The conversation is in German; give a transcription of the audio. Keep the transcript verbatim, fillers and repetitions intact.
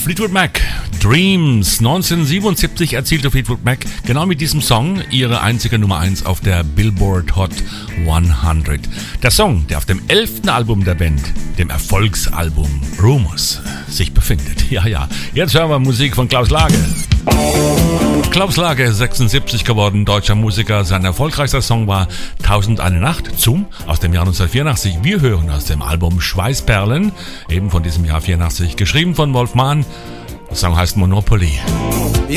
Fleetwood Mac, Dreams. neunzehnhundertsiebenundsiebzig erzielte Fleetwood Mac genau mit diesem Song ihre einzige Nummer eins auf der Billboard Hot hundert. Der Song, der auf dem elften Album der Band, dem Erfolgsalbum Rumors, sich befindet. Ja, ja, jetzt hören wir Musik von Klaus Lage. Klaus Lage, sechsundsiebzig geworden, deutscher Musiker. Sein erfolgreichster Song war Tausendundeine Nacht, Zoom, aus dem Jahr neunzehnhundertvierundachtzig. Wir hören aus dem Album Schweißperlen, eben von diesem Jahr vierundachtzig, geschrieben von Wolf Mahn. Der Song heißt Monopoly.